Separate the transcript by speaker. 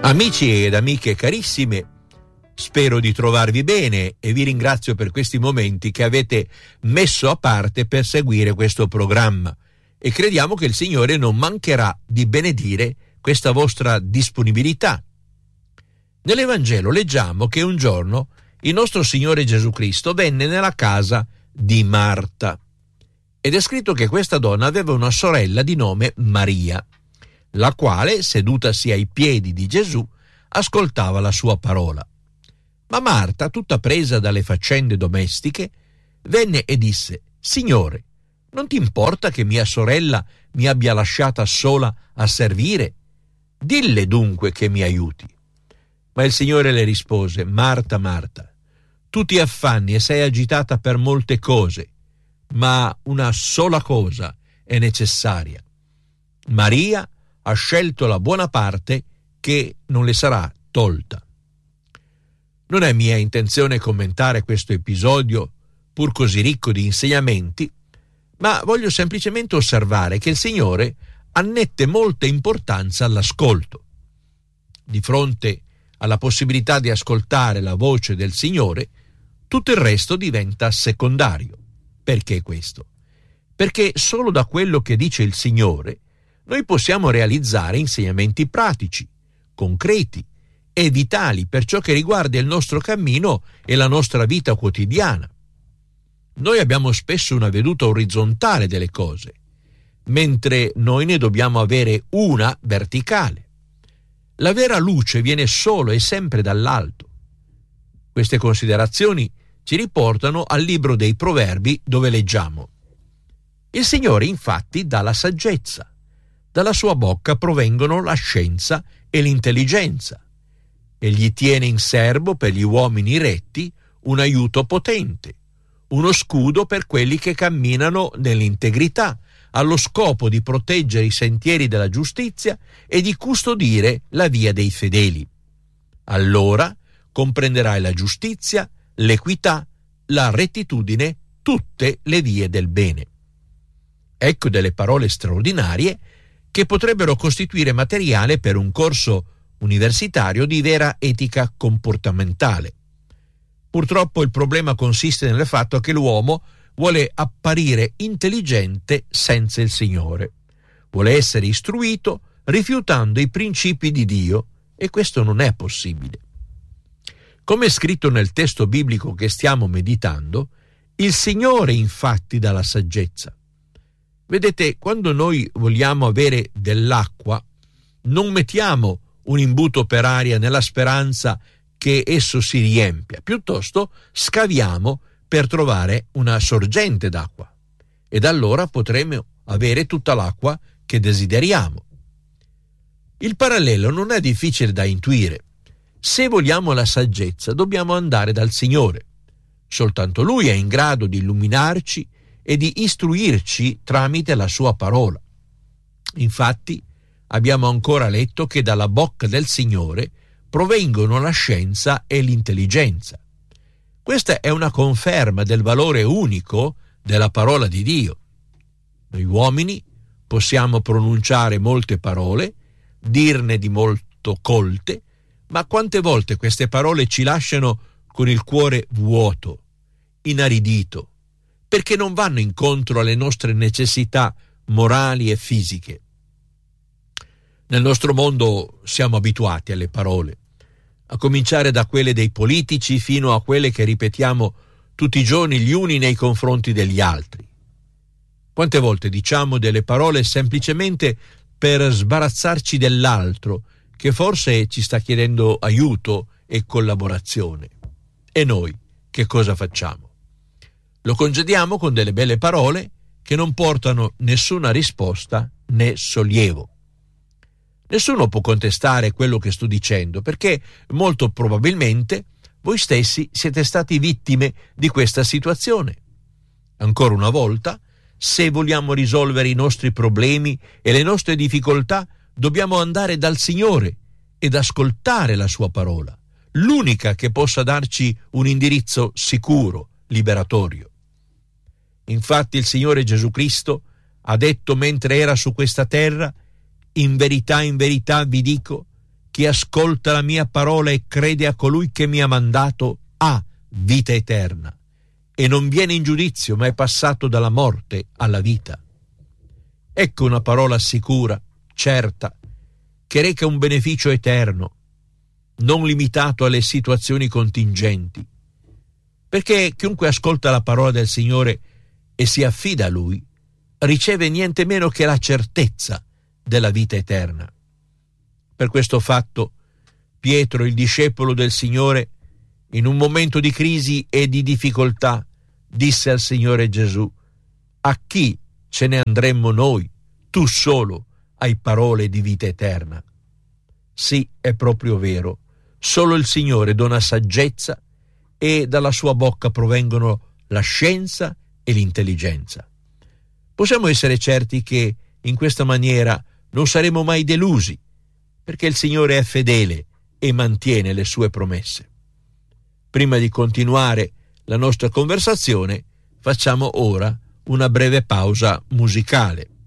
Speaker 1: Amici ed amiche carissime, spero di trovarvi bene e vi ringrazio per questi momenti che avete messo a parte per seguire questo programma e crediamo che il Signore non mancherà di benedire questa vostra disponibilità. Nell'Evangelo leggiamo che un giorno il nostro Signore Gesù Cristo venne nella casa di Marta ed è scritto che questa donna aveva una sorella di nome Maria, la quale, sedutasi ai piedi di Gesù, ascoltava la sua parola. Ma Marta, tutta presa dalle faccende domestiche, venne e disse: «Signore, non ti importa che mia sorella mi abbia lasciata sola a servire? Dille dunque che mi aiuti». Ma il Signore le rispose: «Marta, Marta, tu ti affanni e sei agitata per molte cose, ma una sola cosa è necessaria. Maria ha scelto la buona parte che non le sarà tolta». Non è mia intenzione commentare questo episodio, pur così ricco di insegnamenti, ma voglio semplicemente osservare che il Signore annette molta importanza all'ascolto. Di fronte alla possibilità di ascoltare la voce del Signore, tutto il resto diventa secondario. Perché questo? Perché solo da quello che dice il Signore noi possiamo realizzare insegnamenti pratici, concreti e vitali per ciò che riguarda il nostro cammino e la nostra vita quotidiana. Noi abbiamo spesso una veduta orizzontale delle cose, mentre noi ne dobbiamo avere una verticale. La vera luce viene solo e sempre dall'alto. Queste considerazioni ci riportano al libro dei Proverbi, dove leggiamo: «Il Signore infatti dà la saggezza, dalla sua bocca provengono la scienza e l'intelligenza. Egli tiene in serbo per gli uomini retti un aiuto potente, uno scudo per quelli che camminano nell'integrità, allo scopo di proteggere i sentieri della giustizia e di custodire la via dei fedeli. Allora comprenderai la giustizia, l'equità, la rettitudine, tutte le vie del bene». Ecco delle parole straordinarie che potrebbero costituire materiale per un corso universitario di vera etica comportamentale. Purtroppo il problema consiste nel fatto che l'uomo vuole apparire intelligente senza il Signore. Vuole essere istruito rifiutando i principi di Dio, e questo non è possibile. Come è scritto nel testo biblico che stiamo meditando, il Signore infatti dà la saggezza. Vedete, quando noi vogliamo avere dell'acqua, non mettiamo un imbuto per aria nella speranza che esso si riempia, piuttosto scaviamo per trovare una sorgente d'acqua, ed allora potremo avere tutta l'acqua che desideriamo. Il parallelo non è difficile da intuire. Se vogliamo la saggezza, dobbiamo andare dal Signore. Soltanto Lui è in grado di illuminarci e di istruirci tramite la sua parola. Infatti, abbiamo ancora letto che dalla bocca del Signore provengono la scienza e l'intelligenza. Questa è una conferma del valore unico della parola di Dio. Noi uomini possiamo pronunciare molte parole, dirne di molto colte, ma quante volte queste parole ci lasciano con il cuore vuoto, inaridito, perché non vanno incontro alle nostre necessità morali e fisiche. Nel nostro mondo siamo abituati alle parole, a cominciare da quelle dei politici fino a quelle che ripetiamo tutti i giorni gli uni nei confronti degli altri. Quante volte diciamo delle parole semplicemente per sbarazzarci dell'altro, che forse ci sta chiedendo aiuto e collaborazione. E noi che cosa facciamo? Lo congediamo con delle belle parole che non portano nessuna risposta né sollievo. Nessuno può contestare quello che sto dicendo, perché molto probabilmente voi stessi siete stati vittime di questa situazione. Ancora una volta, se vogliamo risolvere i nostri problemi e le nostre difficoltà, dobbiamo andare dal Signore ed ascoltare la sua parola, l'unica che possa darci un indirizzo sicuro, liberatorio. Infatti il Signore Gesù Cristo ha detto mentre era su questa terra: in verità vi dico chi ascolta la mia parola e crede a colui che mi ha mandato ha vita eterna e non viene in giudizio, ma è passato dalla morte alla vita. Ecco una parola sicura, certa, che reca un beneficio eterno, non limitato alle situazioni contingenti, perché chiunque ascolta la parola del Signore e si affida a Lui riceve niente meno che la certezza della vita eterna. Per questo fatto, Pietro, il discepolo del Signore, in un momento di crisi e di difficoltà, disse al Signore Gesù: a chi ce ne andremmo noi? Tu solo hai parole di vita eterna. Sì, è proprio vero, solo il Signore dona saggezza e dalla sua bocca provengono la scienza e l'intelligenza. Possiamo essere certi che in questa maniera non saremo mai delusi, perché il Signore è fedele e mantiene le sue promesse. Prima di continuare la nostra conversazione, facciamo ora una breve pausa musicale.